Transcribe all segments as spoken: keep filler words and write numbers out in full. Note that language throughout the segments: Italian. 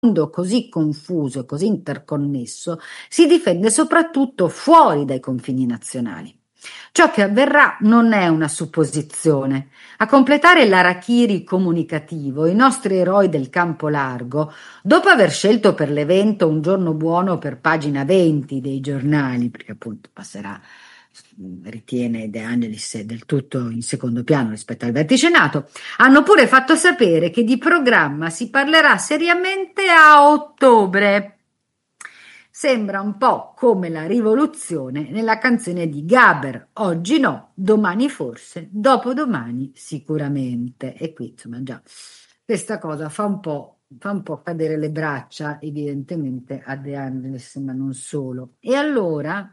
mondo così confuso e così interconnesso si difende soprattutto fuori dai confini nazionali. Ciò che avverrà non è una supposizione. A completare l'harakiri comunicativo, i nostri eroi del campo largo, dopo aver scelto per l'evento un giorno buono per pagina venti dei giornali, perché appunto passerà, ritiene De Angelis del tutto in secondo piano rispetto al vertice NATO, hanno pure fatto sapere che di programma si parlerà seriamente a ottobre. Sembra un po' come la rivoluzione nella canzone di Gaber, oggi no, domani forse, dopodomani sicuramente. E qui insomma già questa cosa fa un po', fa un po' cadere le braccia evidentemente a De Angelis, ma non solo. E allora...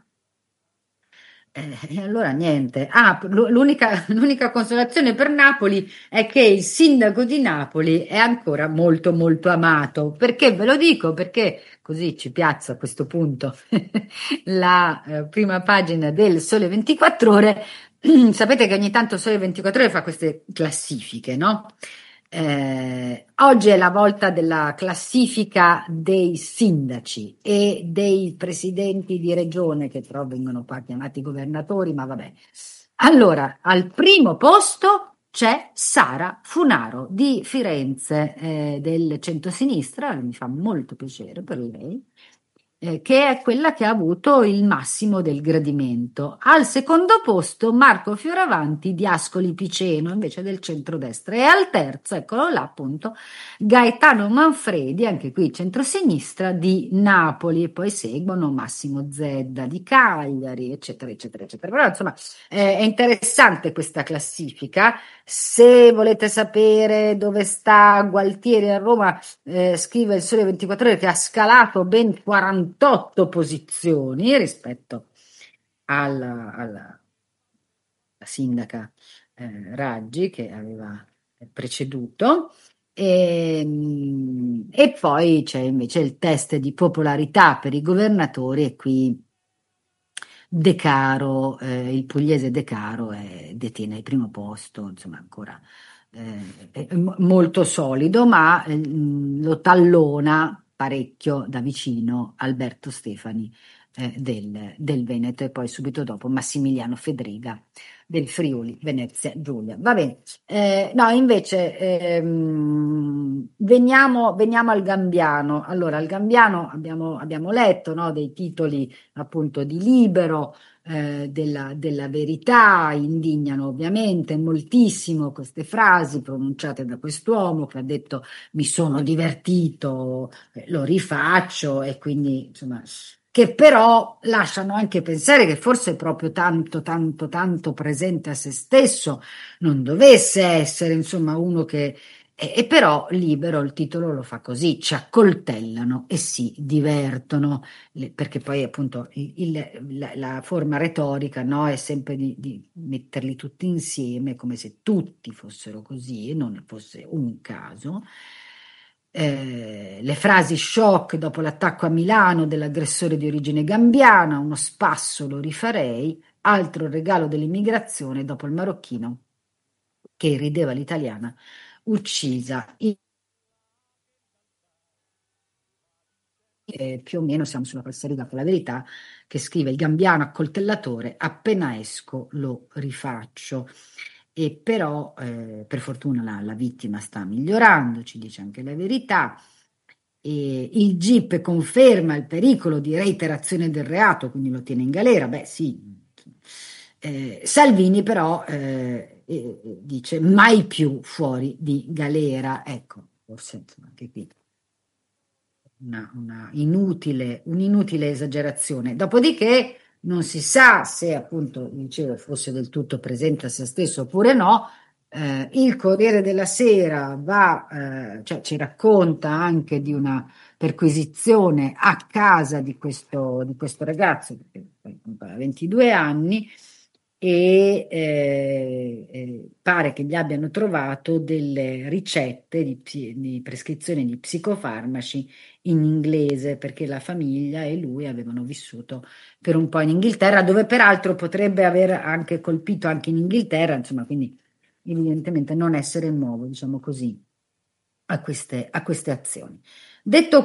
Eh, E allora niente. Ah, l- l'unica, l'unica consolazione per Napoli è che il sindaco di Napoli è ancora molto molto amato. Perché ve lo dico? Perché così ci piazza a questo punto la eh, prima pagina del Sole ventiquattro Ore. Sapete che ogni tanto Sole ventiquattro Ore fa queste classifiche, no? Eh, oggi è la volta della classifica dei sindaci e dei presidenti di regione, che però vengono qua chiamati governatori, ma vabbè. Allora, al primo posto c'è Sara Funaro di Firenze, eh, del centrosinistra, mi fa molto piacere per lei, eh, che è quella che ha avuto il massimo del gradimento. Al secondo posto Marco Fioravanti di Ascoli Piceno, invece del centrodestra, e al terzo, eccolo là appunto, Gaetano Manfredi, anche qui centrosinistra, di Napoli, e poi seguono Massimo Zedda di Cagliari, eccetera, eccetera, eccetera. Però insomma eh, è interessante questa classifica. Se volete sapere dove sta Gualtieri a Roma, eh, scrive il Sole ventiquattro Ore che ha scalato ben quarantotto posizioni rispetto alla, alla sindaca eh, Raggi, che aveva preceduto. E, e poi c'è invece il test di popolarità per i governatori, e qui De Caro, eh, il pugliese De Caro è- detiene il primo posto, insomma ancora eh, è mo- molto solido, ma eh, lo tallona parecchio da vicino Alberto Stefani eh, del, del Veneto, e poi subito dopo Massimiliano Fedriga del Friuli Venezia Giulia. Va bene. Eh, no, invece ehm, veniamo, veniamo al Gambiano. Allora, al Gambiano abbiamo, abbiamo letto, no, dei titoli appunto di Libero, eh, della, della Verità, indignano ovviamente moltissimo queste frasi pronunciate da quest'uomo che ha detto mi sono divertito, eh, lo rifaccio, e quindi insomma che però lasciano anche pensare che forse proprio tanto, tanto, tanto presente a se stesso non dovesse essere, insomma, uno che... E, e però Libero il titolo lo fa così, ci accoltellano e si divertono, le- perché poi appunto il- il- la, la forma retorica, no, è sempre di, di metterli tutti insieme come se tutti fossero così e non fosse un caso. Eh, le frasi shock dopo l'attacco a Milano dell'aggressore di origine gambiana, uno spasso lo rifarei, altro regalo dell'immigrazione dopo il marocchino che rideva l'italiana uccisa. Eh, più o meno siamo sulla falsariga con la Verità, che scrive il Gambiano accoltellatore, appena esco lo rifaccio. E però eh, per fortuna la, la vittima sta migliorando, ci dice anche la Verità. E il G I P conferma il pericolo di reiterazione del reato, quindi lo tiene in galera. Beh, sì. Eh, Salvini però eh, eh, dice mai più fuori di galera. Ecco, forse insomma, anche qui una, una inutile, un'inutile esagerazione. Dopodiché non si sa se appunto, dicevo, fosse del tutto presente a se stesso oppure no. Eh, il Corriere della Sera va, eh, cioè, ci racconta anche di una perquisizione a casa di questo, di questo ragazzo, che poi ha ventidue anni, e eh, eh, pare che gli abbiano trovato delle ricette di, psi- di prescrizione di psicofarmaci in inglese, perché la famiglia e lui avevano vissuto per un po' in Inghilterra, dove peraltro potrebbe aver anche colpito anche in Inghilterra, insomma, quindi evidentemente non essere nuovo, diciamo così, a queste, a queste azioni. Detto